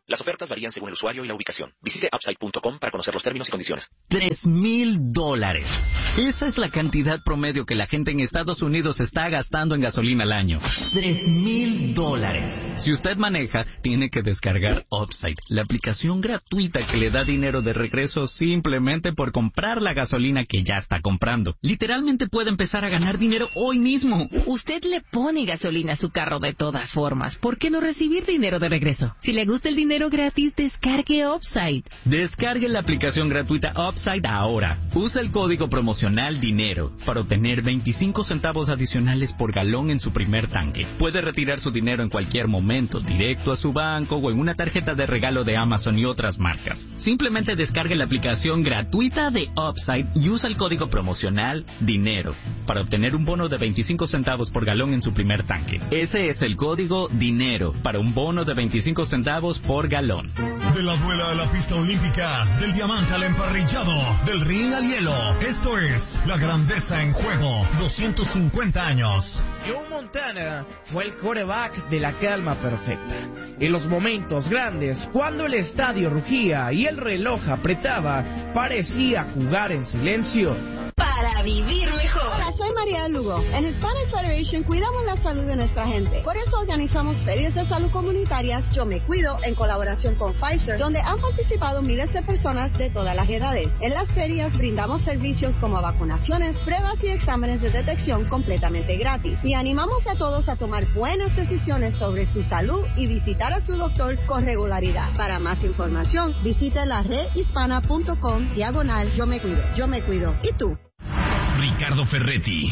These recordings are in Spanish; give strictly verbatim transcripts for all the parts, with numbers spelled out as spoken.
Las ofertas varían según el usuario y la ubicación. Visite upside punto com para conocer los términos y condiciones. Tres mil dólares. Esa es la cantidad promedio que la gente en Estados Unidos está gastando en gasolina al año. Tres mil dólares. Si usted maneja, tiene que descargar Upside, la aplicación gratuita que le da dinero de regreso simplemente por comprar la gasolina que ya está comprando. Literalmente puede empezar a ganar dinero hoy mismo. Usted le pone gasolina a su carro de todas formas. ¿Por qué no recibir dinero de regreso? Si le gusta el dinero gratis, descargue Upside. Descargue la aplicación gratuita Upside ahora. Usa el código promocional DINERO para obtener veinticinco centavos adicionales por galón en su primer tanque. Puede retirar su dinero en cualquier momento, directo a su banco o en una tarjeta de regalo de Amazon y otras marcas. Simplemente descargue la aplicación gratuita de Upside y usa el código promocional DINERO para obtener un bono de veinticinco centavos por galón en su primer tanque. Ese es el código DINERO para un bono de veinticinco centavos por galón. De la duela a la pista olímpica, del diamante al emparrillado, del ring al hielo. Esto es la grandeza en juego. doscientos cincuenta años. Joe Montana fue el quarterback de la calma perfecta. En los momentos grandes, cuando el estadio rugía y el reloj apretaba, parecía jugar en silencio. Para vivir mejor. Hola, soy María Lugo. En Hispanic Federation cuidamos la salud de nuestra gente. Por eso organizamos ferias de salud comunitarias Yo Me Cuido en colaboración con Pfizer, donde han participado miles de personas de todas las edades. En las ferias brindamos servicios como vacunaciones, pruebas y exámenes de detección completamente gratis. Y animamos a todos a tomar buenas decisiones sobre su salud y visitar a su doctor con regularidad. Para más información, visite la red hispana punto com diagonal Yo Me Cuido. Yo Me Cuido. ¿Y tú? Ricardo Ferretti,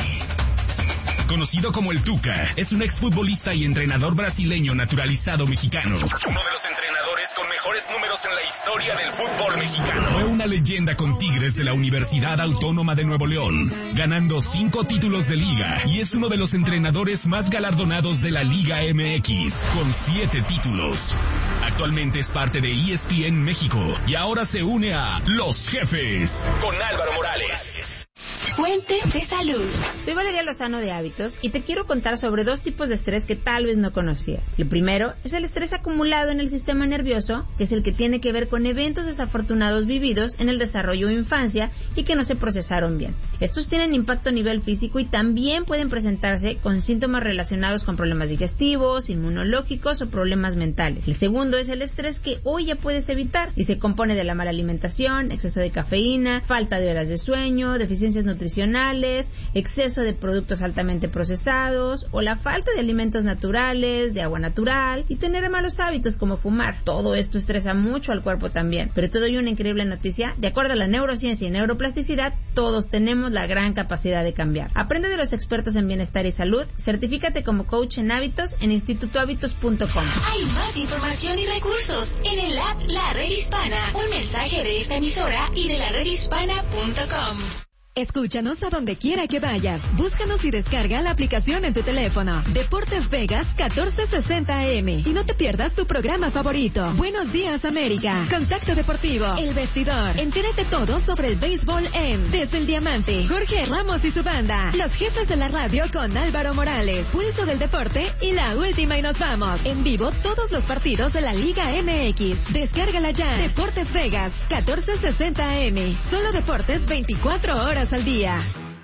conocido como el Tuca, es un exfutbolista y entrenador brasileño naturalizado mexicano. Uno de los entrenadores con mejores números en la historia del fútbol mexicano. Fue una leyenda con Tigres de la Universidad Autónoma de Nuevo León, ganando cinco títulos de liga, y es uno de los entrenadores más galardonados de la Liga M X, con siete títulos. Actualmente es parte de E S P N México y ahora se une a Los Jefes con Álvaro Morales. Fuente de salud. Soy Valeria Lozano de Hábitos y te quiero contar sobre dos tipos de estrés que tal vez no conocías. El primero es el estrés acumulado en el sistema nervioso, que es el que tiene que ver con eventos desafortunados vividos en el desarrollo o infancia y que no se procesaron bien. Estos tienen impacto a nivel físico y también pueden presentarse con síntomas relacionados con problemas digestivos, inmunológicos o problemas mentales. El segundo es el estrés que hoy ya puedes evitar y se compone de la mala alimentación, exceso de cafeína, falta de horas de sueño, deficiencias nutricionales, exceso de productos altamente procesados o la falta de alimentos naturales, de agua natural y tener malos hábitos como fumar. Todo esto estresa mucho al cuerpo también. Pero te doy una increíble noticia. De acuerdo a la neurociencia y neuroplasticidad, todos tenemos la gran capacidad de cambiar. Aprende de los expertos en bienestar y salud. Certifícate como coach en hábitos en instituto hábitos punto com. Hay más información y recursos en el app La Red Hispana. Un mensaje de esta emisora y de la red hispana punto com. Escúchanos a donde quiera que vayas. Búscanos y descarga la aplicación en tu teléfono. Deportes Vegas catorce sesenta A M. Y no te pierdas tu programa favorito. Buenos Días América. Contacto Deportivo. El Vestidor. Entérate todo sobre el béisbol en Desde el Diamante. Jorge Ramos y su banda. Los Jefes de la Radio con Álvaro Morales. Pulso del Deporte y La Última y Nos Vamos. En vivo todos los partidos de la Liga M X. Descárgala ya. Deportes Vegas catorce sesenta A M. Solo deportes veinticuatro horas al día.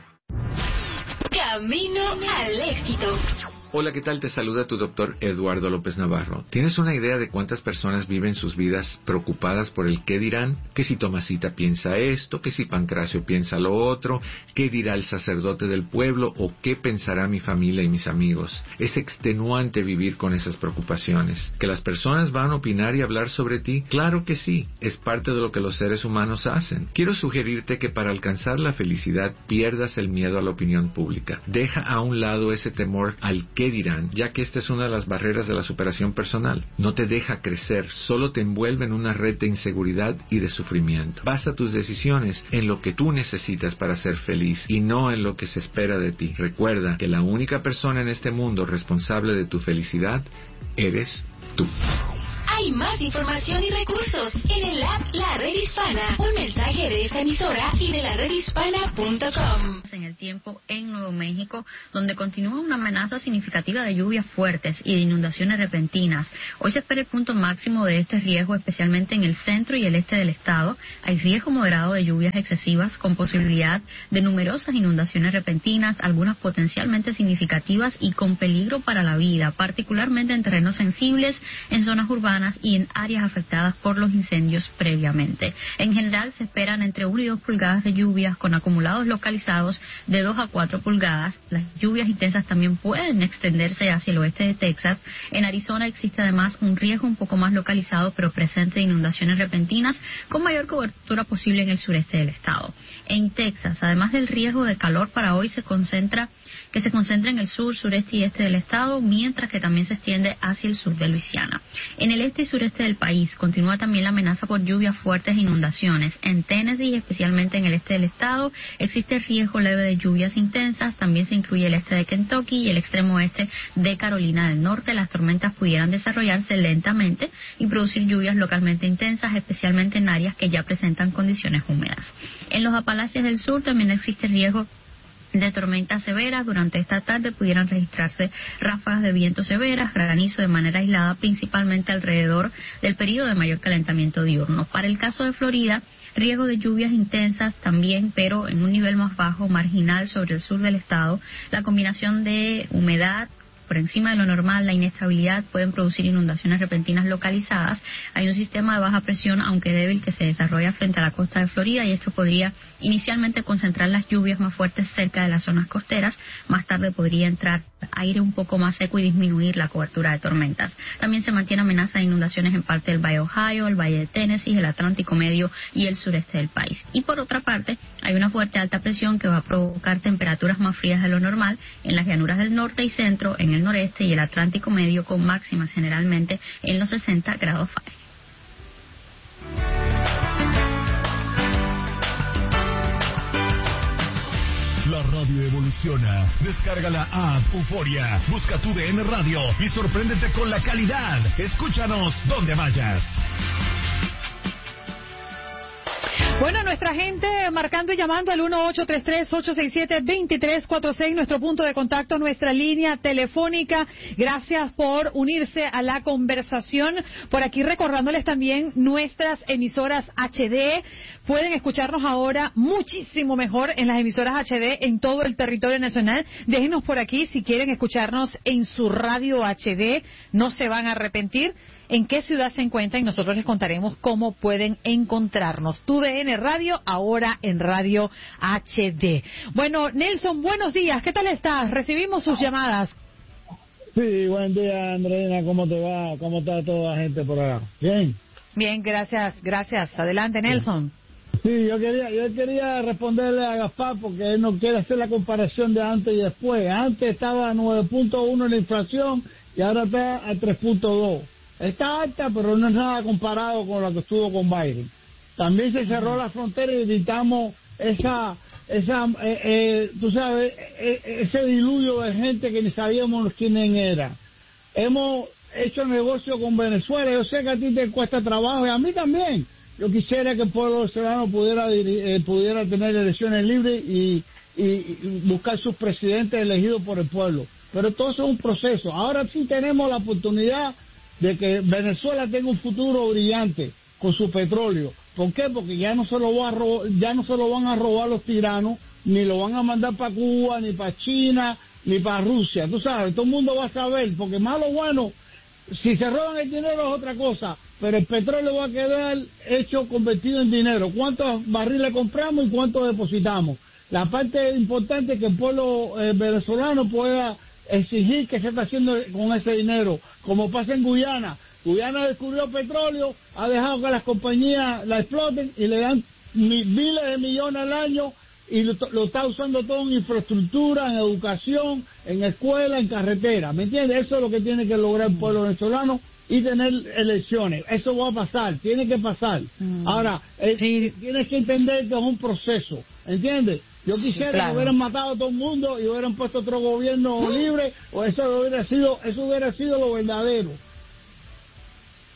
Camino al éxito. Hola, ¿qué tal? Te saluda tu doctor Eduardo López Navarro. ¿Tienes una idea de cuántas personas viven sus vidas preocupadas por el qué dirán? Que si Tomasita piensa esto, que si Pancracio piensa lo otro, qué dirá el sacerdote del pueblo o qué pensará mi familia y mis amigos. Es extenuante vivir con esas preocupaciones. ¿Que las personas van a opinar y hablar sobre ti? Claro que sí, es parte de lo que los seres humanos hacen. Quiero sugerirte que para alcanzar la felicidad pierdas el miedo a la opinión pública. Deja a un lado ese temor al qué dirán, ya que esta es una de las barreras de la superación personal. No te deja crecer, solo te envuelve en una red de inseguridad y de sufrimiento. Basa tus decisiones en lo que tú necesitas para ser feliz y no en lo que se espera de ti. Recuerda que la única persona en este mundo responsable de tu felicidad eres tú. Hay más información y recursos en el app La Red Hispana. Un mensaje de esta emisora y de la red hispana punto com. En el tiempo en Nuevo México, donde continúa una amenaza significativa de lluvias fuertes y de inundaciones repentinas. Hoy se espera el punto máximo de este riesgo, especialmente en el centro y el este del estado. Hay riesgo moderado de lluvias excesivas con posibilidad de numerosas inundaciones repentinas, algunas potencialmente significativas y con peligro para la vida, particularmente en terrenos sensibles, en zonas urbanas y en áreas afectadas por los incendios previamente. En general se esperan entre una y dos pulgadas de lluvias con acumulados localizados de dos a cuatro pulgadas. Las lluvias intensas también pueden extenderse hacia el oeste de Texas. En Arizona existe además un riesgo un poco más localizado pero presente de inundaciones repentinas con mayor cobertura posible en el sureste del estado. En Texas, además del riesgo de calor para hoy, se concentra que se concentra en el sur, sureste y este del estado, mientras que también se extiende hacia el sur de Luisiana. En el este y sureste del país continúa también la amenaza por lluvias fuertes e inundaciones. En Tennessee, especialmente en el este del estado, existe riesgo leve de lluvias intensas. También se incluye el este de Kentucky y el extremo oeste de Carolina del Norte. Las tormentas pudieran desarrollarse lentamente y producir lluvias localmente intensas, especialmente en áreas que ya presentan condiciones húmedas. En los Apalaches del sur también existe riesgo de tormentas severas. Durante esta tarde pudieran registrarse ráfagas de viento severas, granizo de manera aislada, principalmente alrededor del periodo de mayor calentamiento diurno. Para el caso de Florida, riesgo de lluvias intensas también, pero en un nivel más bajo, marginal sobre el sur del estado. La combinación de humedad por encima de lo normal, la inestabilidad, pueden producir inundaciones repentinas localizadas. Hay un sistema de baja presión, aunque débil, que se desarrolla frente a la costa de Florida, y esto podría inicialmente concentrar las lluvias más fuertes cerca de las zonas costeras. Más tarde podría entrar aire un poco más seco y disminuir la cobertura de tormentas. También se mantiene amenaza de inundaciones en parte del Valle Ohio, el Valle de Tennessee, el Atlántico Medio y el sureste del país. Y por otra parte, hay una fuerte alta presión que va a provocar temperaturas más frías de lo normal en las llanuras del norte y centro, en el noreste y el Atlántico Medio, con máximas generalmente en los sesenta grados Fahrenheit. La radio evoluciona. Descarga la app Euforia. Busca tu D N Radio y sorpréndete con la calidad. Escúchanos donde vayas. Bueno, nuestra gente marcando y llamando al uno ocho tres tres, ocho seis siete, dos tres cuatro seis, nuestro punto de contacto, nuestra línea telefónica. Gracias por unirse a la conversación. Por aquí recordándoles también nuestras emisoras H D. Pueden escucharnos ahora muchísimo mejor en las emisoras H D en todo el territorio nacional. Déjenos por aquí si quieren escucharnos en su radio H D. No se van a arrepentir. En qué ciudad se encuentran y nosotros les contaremos cómo pueden encontrarnos. Tu D N Radio, ahora en Radio H D. Bueno, Nelson, buenos días. ¿Qué tal estás? Recibimos sus llamadas. Sí, buen día, Andreina. ¿Cómo te va? ¿Cómo está toda la gente por acá? ¿Bien? Bien, gracias, gracias. Adelante, Nelson. Sí, yo quería yo quería responderle a Gaspar porque él no quiere hacer la comparación de antes y después. Antes estaba a nueve punto uno en la inflación y ahora está a tres punto dos. Está alta, pero no es nada comparado con lo que estuvo con Biden. También se cerró la frontera y evitamos esa, esa, eh, eh, tú sabes, eh, ese diluvio de gente que ni sabíamos quiénes eran. Hemos hecho negocio con Venezuela. Yo sé que a ti te cuesta trabajo y a mí también. Yo quisiera que el pueblo venezolano pudiera, eh, pudiera tener elecciones libres y, y, y buscar sus presidentes elegidos por el pueblo. Pero todo eso es un proceso. Ahora sí tenemos la oportunidad de que Venezuela tenga un futuro brillante con su petróleo. ¿Por qué? Porque ya no se lo va a robar, ya no se lo van a robar los tiranos, ni lo van a mandar para Cuba, ni para China, ni para Rusia. Tú sabes, todo el mundo va a saber, porque malo bueno, si se roban el dinero es otra cosa, pero el petróleo va a quedar hecho, convertido en dinero. ¿Cuántos barriles compramos y cuántos depositamos? La parte importante es que el pueblo eh, venezolano pueda exigir que se está haciendo con ese dinero, como pasa en Guyana. Guyana descubrió petróleo, ha dejado que las compañías la exploten y le dan miles de millones al año y lo, lo está usando todo en infraestructura, en educación, en escuela, en carretera. ¿Me entiendes? Eso es lo que tiene que lograr el pueblo venezolano y tener elecciones. Eso va a pasar, tiene que pasar. Mm. Ahora, eh, sí. tienes que entender que es un proceso, ¿entiendes? Yo quisiera sí, claro. que hubieran matado a todo el mundo y hubieran puesto otro gobierno libre, o eso hubiera sido, eso hubiera sido lo verdadero.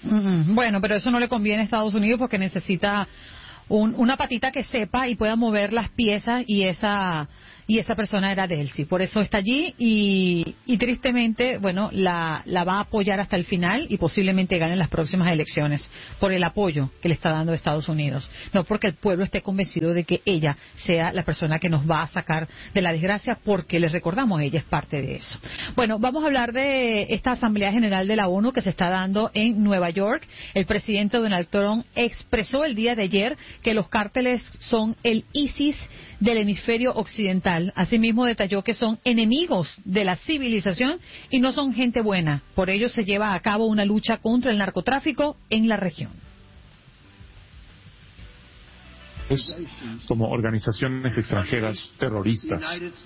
Mm, bueno, pero eso no le conviene a Estados Unidos porque necesita un, una patita que sepa y pueda mover las piezas, y esa y esa persona era Delcy. Por eso está allí y, y tristemente, bueno, la, la va a apoyar hasta el final y posiblemente gane las próximas elecciones por el apoyo que le está dando Estados Unidos. No porque el pueblo esté convencido de que ella sea la persona que nos va a sacar de la desgracia, porque les recordamos, ella es parte de eso. Bueno, vamos a hablar de esta Asamblea General de la ONU que se está dando en Nueva York. El presidente Donald Trump expresó el día de ayer que los cárteles son el ISIS del hemisferio occidental. Asimismo detalló que son enemigos de la civilización y no son gente buena. Por ello se lleva a cabo una lucha contra el narcotráfico en la región. Es como organizaciones extranjeras terroristas.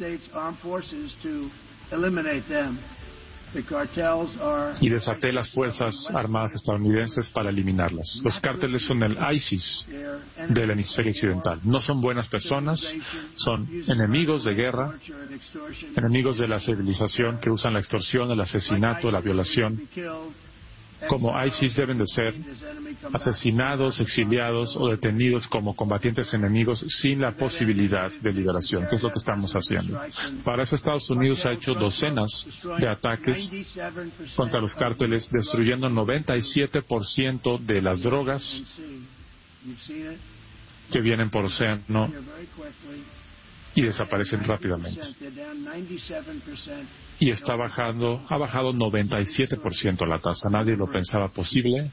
Y desaté las fuerzas armadas estadounidenses para eliminarlas. Los cárteles son el ISIS del hemisferio occidental. No son buenas personas, son enemigos de guerra, enemigos de la civilización que usan la extorsión, el asesinato, la violación. Como ISIS deben de ser asesinados, exiliados o detenidos como combatientes enemigos sin la posibilidad de liberación, que es lo que estamos haciendo. Para eso Estados Unidos ha hecho docenas de ataques contra los cárteles, destruyendo noventa y siete por ciento de las drogas que vienen por océano y desaparecen rápidamente. Y está bajando, ha bajado noventa y siete por ciento la tasa. Nadie lo pensaba posible.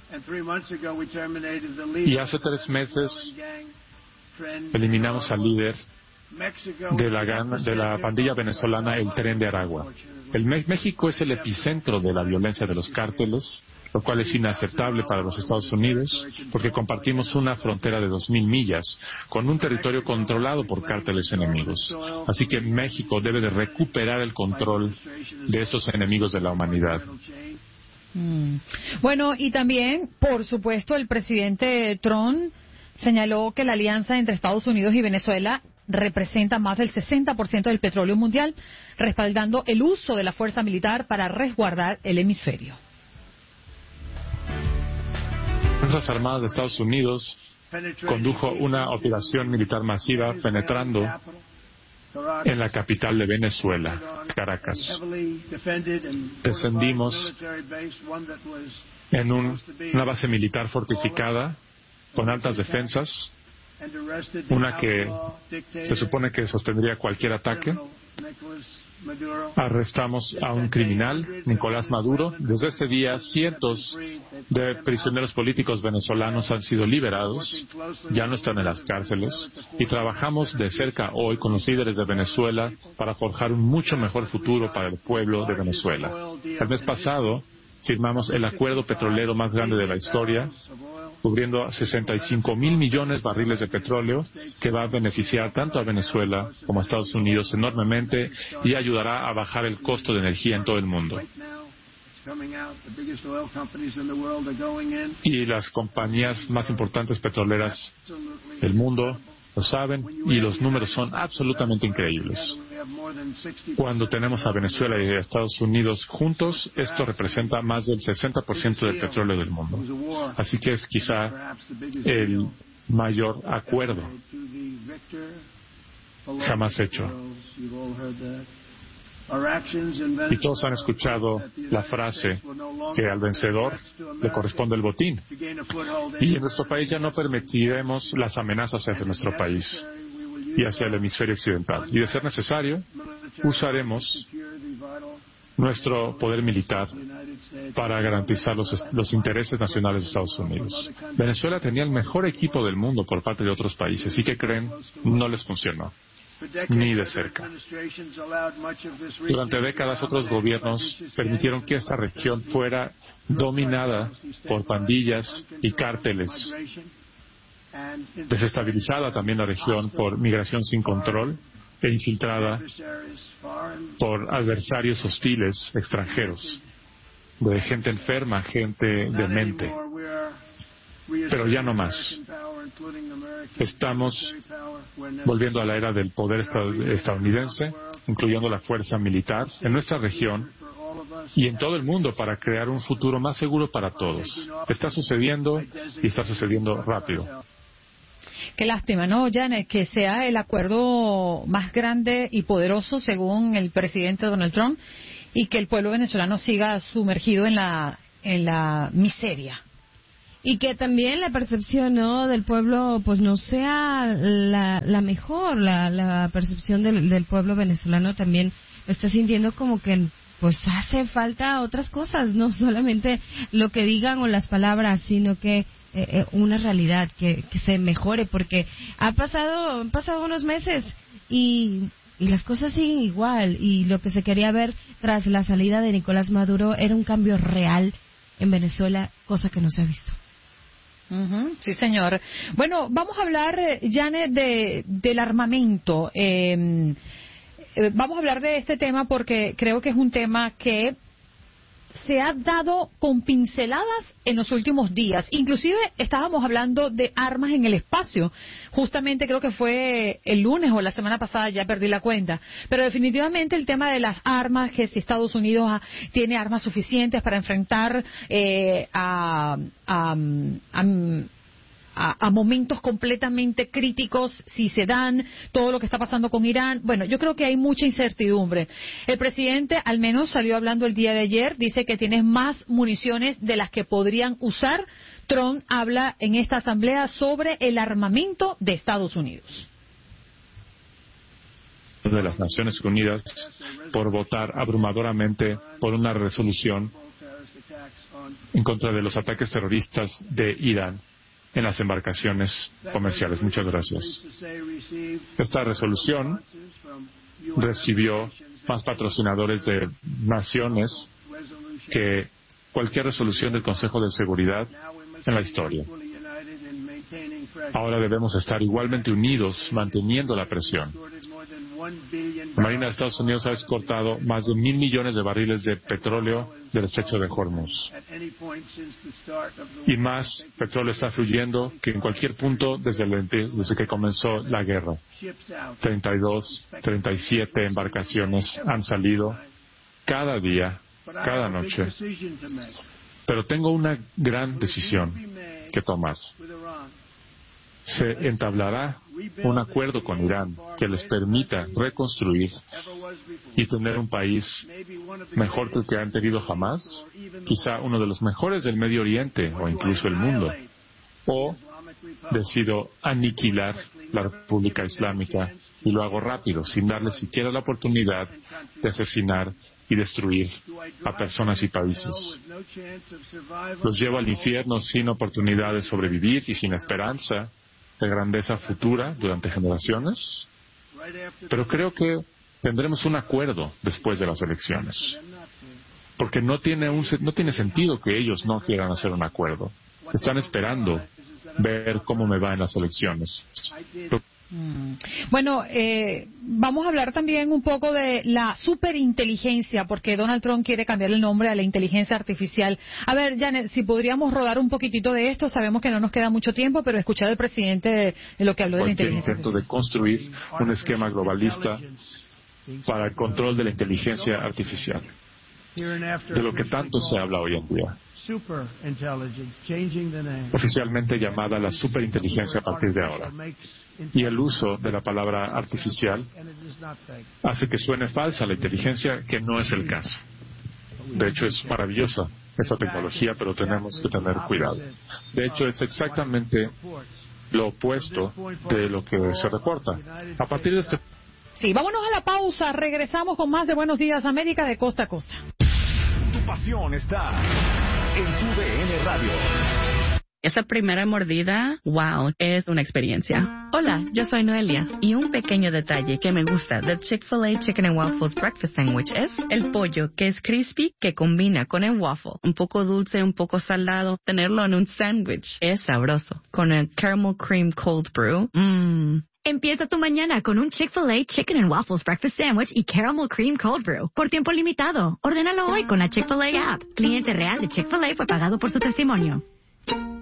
Y hace tres meses eliminamos al líder de la, de la pandilla venezolana, el Tren de Aragua. El México es el epicentro de la violencia de los cárteles, lo cual es inaceptable para los Estados Unidos, porque compartimos una frontera de dos mil millas con un territorio controlado por cárteles enemigos. Así que México debe de recuperar el control de estos enemigos de la humanidad. Mm. Bueno, y también, por supuesto, el presidente Trump señaló que la alianza entre Estados Unidos y Venezuela representa más del sesenta por ciento del petróleo mundial, respaldando el uso de la fuerza militar para resguardar el hemisferio. Las Fuerzas Armadas de Estados Unidos condujo una operación militar masiva penetrando en la capital de Venezuela, Caracas. Descendimos en un, una base militar fortificada con altas defensas, una que se supone que sostendría cualquier ataque. Arrestamos a un criminal, Nicolás Maduro. Desde ese día, cientos de prisioneros políticos venezolanos han sido liberados, ya no están en las cárceles, y trabajamos de cerca hoy con los líderes de Venezuela para forjar un mucho mejor futuro para el pueblo de Venezuela. El mes pasado firmamos el acuerdo petrolero más grande de la historia, cubriendo sesenta y cinco mil millones de barriles de petróleo, que va a beneficiar tanto a Venezuela como a Estados Unidos enormemente y ayudará a bajar el costo de energía en todo el mundo. Y las compañías más importantes petroleras del mundo lo saben, y los números son absolutamente increíbles. Cuando tenemos a Venezuela y a Estados Unidos juntos, esto representa más del sesenta por ciento del petróleo del mundo. Así que es quizá el mayor acuerdo jamás hecho. Y todos han escuchado la frase que al vencedor le corresponde el botín. Y en nuestro país ya no permitiremos las amenazas hacia nuestro país y hacia el hemisferio occidental. Y de ser necesario, usaremos nuestro poder militar para garantizar los, los intereses nacionales de Estados Unidos. Venezuela tenía el mejor equipo del mundo por parte de otros países. ¿Y qué creen? No les funcionó. Ni de cerca. Durante décadas otros gobiernos permitieron que esta región fuera dominada por pandillas y cárteles, desestabilizada también la región por migración sin control e infiltrada por adversarios hostiles extranjeros, de gente enferma, gente demente. Pero ya no más. Estamos volviendo a la era del poder estadounidense, incluyendo la fuerza militar en nuestra región y en todo el mundo para crear un futuro más seguro para todos. Está sucediendo y está sucediendo rápido. Qué lástima, ¿no, Janet? Que sea el acuerdo más grande y poderoso según el presidente Donald Trump y que el pueblo venezolano siga sumergido en la, en la miseria. Y que también la percepción, ¿no?, del pueblo pues no sea la, la mejor, la, la percepción del, del pueblo venezolano también está sintiendo como que pues hace falta otras cosas, no solamente lo que digan o las palabras, sino que eh, una realidad que, que se mejore, porque ha pasado, han pasado unos meses y, y las cosas siguen igual, y lo que se quería ver tras la salida de Nicolás Maduro era un cambio real en Venezuela, cosa que no se ha visto. Uh-huh, sí, señor. Bueno, vamos a hablar, Janet, de, del armamento. Eh, eh, vamos a hablar de este tema porque creo que es un tema que se ha dado con pinceladas en los últimos días. Inclusive estábamos hablando de armas en el espacio. Justamente creo que fue el lunes o la semana pasada, ya perdí la cuenta. Pero definitivamente el tema de las armas, que si Estados Unidos ha, tiene armas suficientes para enfrentar eh, a, a, a, a, a momentos completamente críticos, si se dan, todo lo que está pasando con Irán. Bueno, yo creo que hay mucha incertidumbre. El presidente al menos salió hablando el día de ayer, dice que tiene más municiones de las que podrían usar. Trump habla en esta asamblea sobre el armamento de Estados Unidos. De las Naciones Unidas por votar abrumadoramente por una resolución en contra de los ataques terroristas de Irán en las embarcaciones comerciales. Muchas gracias. Esta resolución recibió más patrocinadores de naciones que cualquier resolución del Consejo de Seguridad en la historia. Ahora debemos estar igualmente unidos manteniendo la presión. La Marina de Estados Unidos ha escoltado más de mil millones de barriles de petróleo del estrecho de Hormuz. Y más petróleo está fluyendo que en cualquier punto desde, el, desde que comenzó la guerra. treinta y dos, treinta y siete embarcaciones han salido cada día, cada noche. Pero tengo una gran decisión que tomar. Se entablará un acuerdo con Irán que les permita reconstruir y tener un país mejor que el que han tenido jamás, quizá uno de los mejores del Medio Oriente o incluso el mundo, o decido aniquilar la República Islámica y lo hago rápido, sin darle siquiera la oportunidad de asesinar y destruir a personas y países. Los llevo al infierno sin oportunidad de sobrevivir y sin esperanza de grandeza futura durante generaciones, pero creo que tendremos un acuerdo después de las elecciones, porque no tiene, un, no tiene sentido que ellos no quieran hacer un acuerdo. Están esperando ver cómo me va en las elecciones. Pero Bueno, eh, vamos a hablar también un poco de la superinteligencia, porque Donald Trump quiere cambiar el nombre a la inteligencia artificial. A ver, Janet, si podríamos rodar un poquitito de esto, sabemos que no nos queda mucho tiempo, pero escuchar al presidente de, de lo que habló de la inteligencia intento de construir un esquema globalista para el control de la inteligencia artificial, de lo que tanto se habla hoy en día. Oficialmente llamada la superinteligencia a partir de ahora. Y el uso de la palabra artificial hace que suene falsa la inteligencia, que no es el caso. De hecho, es maravillosa esta tecnología, pero tenemos que tener cuidado. De hecho, es exactamente lo opuesto de lo que se reporta. A partir de este... Sí, vámonos a la pausa. Regresamos con más de Buenos Días América de costa a costa. Tu pasión está en tu D N Radio. Esa primera mordida, wow, es una experiencia. Hola, yo soy Noelia, y un pequeño detalle que me gusta del Chick-fil-A Chicken and Waffles Breakfast Sandwich es el pollo, que es crispy, que combina con el waffle. Un poco dulce, un poco salado, tenerlo en un sándwich es sabroso. Con el caramel cream cold brew, mmm. Empieza tu mañana con un Chick-fil-A Chicken and Waffles Breakfast Sandwich y Caramel Cream Cold Brew por tiempo limitado. Ordénalo hoy con la Chick-fil-A app. Cliente real de Chick-fil-A fue pagado por su testimonio.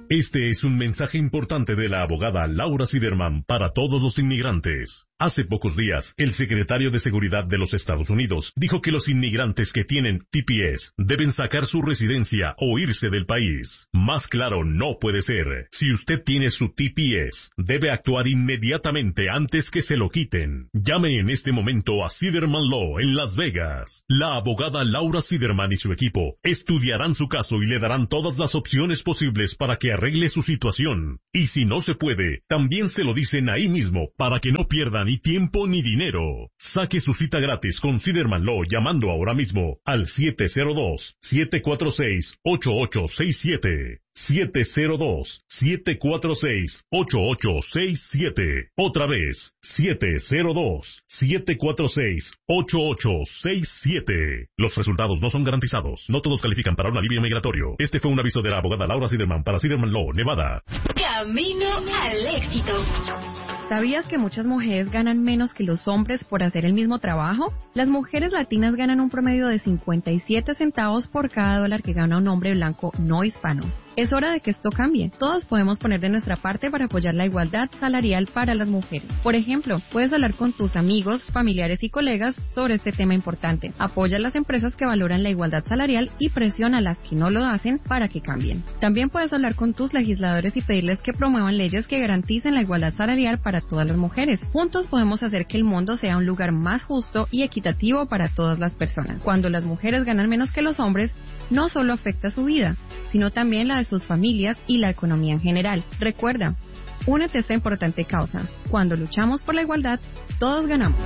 Este es un mensaje importante de la abogada Laura Siderman para todos los inmigrantes. Hace pocos días, el secretario de Seguridad de los Estados Unidos dijo que los inmigrantes que tienen T P S deben sacar su residencia o irse del país. Más claro no puede ser. Si usted tiene su T P S, debe actuar inmediatamente antes que se lo quiten. Llame en este momento a Siderman Law en Las Vegas. La abogada Laura Siderman y su equipo estudiarán su caso y le darán todas las opciones posibles para que arregle su situación. Y si no se puede, también se lo dicen ahí mismo para que no pierda ni tiempo ni dinero. Saque su cita gratis con Siderman Law llamando ahora mismo al siete cero dos, siete cuatro seis, ocho ocho seis siete. siete cero dos, siete cuatro seis, ocho ocho seis siete. Otra vez, siete cero dos, siete cuatro seis, ocho ocho seis siete. Los resultados no son garantizados. No todos califican para un alivio migratorio. Este fue un aviso de la abogada Laura Siderman para Siderman Law, Nevada. Camino al éxito. ¿Sabías que muchas mujeres ganan menos que los hombres por hacer el mismo trabajo? Las mujeres latinas ganan un promedio de cincuenta y siete centavos por cada dólar que gana un hombre blanco no hispano. Es hora de que esto cambie. Todos podemos poner de nuestra parte para apoyar la igualdad salarial para las mujeres. Por ejemplo, puedes hablar con tus amigos, familiares y colegas sobre este tema importante. Apoya a las empresas que valoran la igualdad salarial y presiona a las que no lo hacen para que cambien. También puedes hablar con tus legisladores y pedirles que promuevan leyes que garanticen la igualdad salarial para todas las mujeres. Juntos podemos hacer que el mundo sea un lugar más justo y equitativo para todas las personas. Cuando las mujeres ganan menos que los hombres, no solo afecta su vida, sino también la de sus familias y la economía en general. Recuerda, únete a esta importante causa. Cuando luchamos por la igualdad, todos ganamos.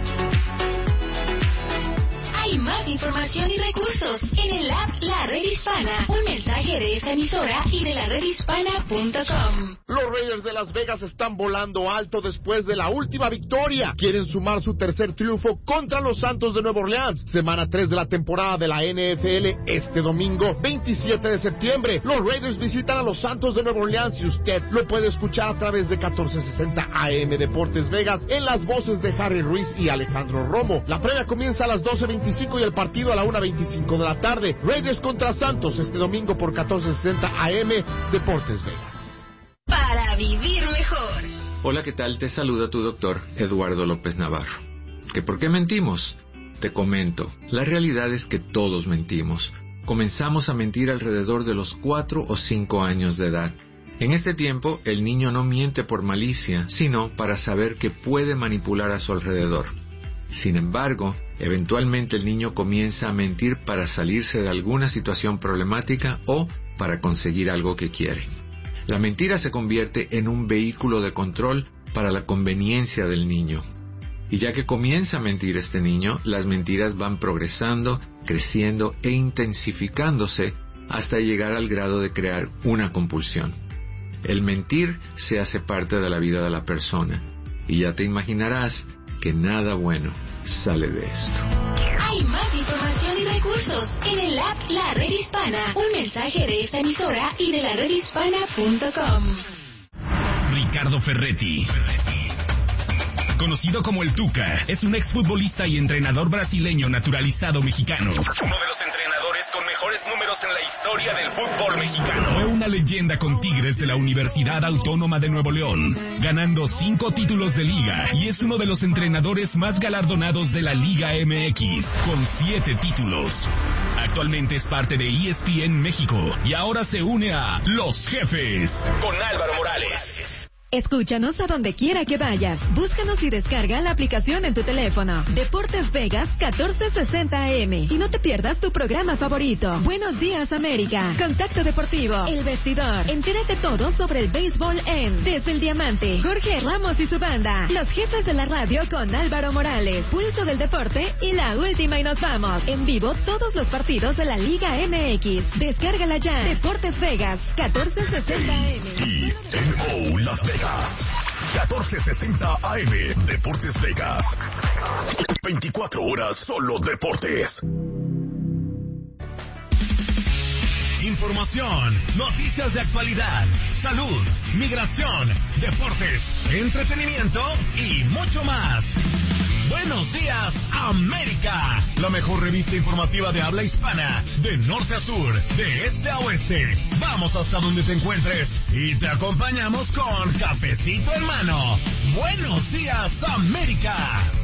Hay más información y recursos en el app La Red Hispana. Un mensaje de esta emisora y de la red hispana punto com. Los Raiders de Las Vegas están volando alto después de la última victoria. Quieren sumar su tercer triunfo contra los Santos de Nueva Orleans. Semana tres de la temporada de la N F L este domingo, veintisiete de septiembre. Los Raiders visitan a los Santos de Nueva Orleans y usted lo puede escuchar a través de catorce sesenta A M Deportes Vegas en las voces de Harry Ruiz y Alejandro Romo. La previa comienza a las doce veinticinco y el partido a la una veinticinco de la tarde. Raiders contra Santos este domingo por catorce sesenta A M Deportes Vegas. Para vivir mejor. Hola, ¿qué tal? Te saluda tu doctor Eduardo López Navarro. ¿Que por qué mentimos? Te comento, la realidad es que todos mentimos. Comenzamos a mentir alrededor de los cuatro o cinco años de edad. En este tiempo, el niño no miente por malicia, sino para saber que puede manipular a su alrededor. Sin embargo, eventualmente el niño comienza a mentir para salirse de alguna situación problemática o para conseguir algo que quiere. La mentira se convierte en un vehículo de control para la conveniencia del niño. Y ya que comienza a mentir este niño, las mentiras van progresando, creciendo e intensificándose hasta llegar al grado de crear una compulsión. El mentir se hace parte de la vida de la persona, y ya te imaginarás que nada bueno sale de esto. Hay más información y recursos en el app La Red Hispana. Un mensaje de esta emisora y de la red hispana punto com. Ricardo Ferretti, conocido como el Tuca, es un exfutbolista y entrenador brasileño naturalizado mexicano. Uno de los entrenadores con mejores números en la historia del fútbol mexicano. Fue una leyenda con Tigres de la Universidad Autónoma de Nuevo León, ganando cinco títulos de liga, y es uno de los entrenadores más galardonados de la Liga M X, con siete títulos. Actualmente es parte de E S P N México y ahora se une a Los Jefes con Álvaro Morales. Escúchanos a donde quiera que vayas. Búscanos y descarga la aplicación en tu teléfono. Deportes Vegas catorce sesenta A M. Y no te pierdas tu programa favorito. Buenos días, América. Contacto Deportivo. El Vestidor. Entérate todo sobre el béisbol en Desde el Diamante. Jorge Ramos y su banda. Los Jefes de la Radio con Álvaro Morales. Pulso del Deporte y la última y nos vamos. En vivo todos los partidos de la Liga M X. Descárgala ya. Deportes Vegas catorce sesenta A M. Y N O Las Vegas. catorce sesenta A M Deportes Vegas. veinticuatro horas solo deportes. Información, noticias de actualidad, salud, migración, deportes, entretenimiento y mucho más. Buenos Días, América. La mejor revista informativa de habla hispana, de norte a sur, de este a oeste. Vamos hasta donde te encuentres y te acompañamos con cafecito en mano. Buenos Días, América.